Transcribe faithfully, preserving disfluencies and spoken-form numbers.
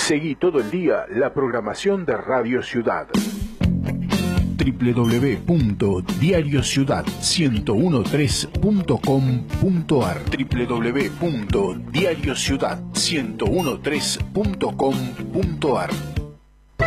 Seguí todo el día la programación de Radio Ciudad. doble u doble u doble u punto diario ciudad ciento trece punto com punto a r doble u doble u doble u punto diario ciudad ciento trece punto com punto a r